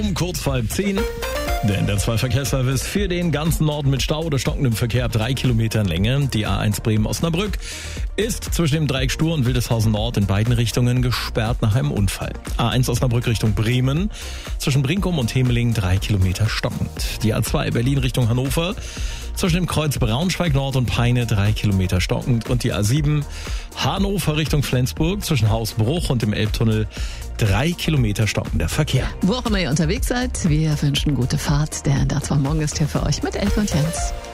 Kurz vor 9:30. Der NDR2 Verkehrsservice für den ganzen Norden mit Stau oder stockendem Verkehr ab 3 Kilometern Länge. Die A1 Bremen-Osnabrück ist zwischen dem Dreieck Stur und Wildeshausen Nord in beiden Richtungen gesperrt nach einem Unfall. A1 Osnabrück Richtung Bremen, zwischen Brinkum und Hemeling 3 Kilometer stockend. Die A2 Berlin Richtung Hannover, zwischen dem Kreuz Braunschweig Nord und Peine 3 Kilometer stockend. Und die A7 Hannover Richtung Flensburg, zwischen Hausbruch und dem Elbtunnel 3 Kilometer stockender Verkehr. Wo auch immer ihr unterwegs seid, wir wünschen gute Fahrt. Der NDR2 Morgen ist hier für euch mit Elke und Jens.